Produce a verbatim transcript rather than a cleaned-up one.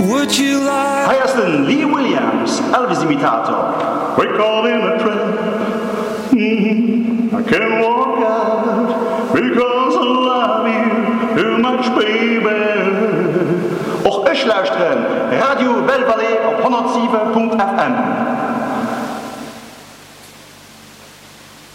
Would you like? Hij is een Lee Williams, Elvis-imitator. We call in a trap. Mm-hmm. I can't walk out because I love you too much, baby. Och, ich luisteren Radio Belle Vallée op honderdzeven punt f m.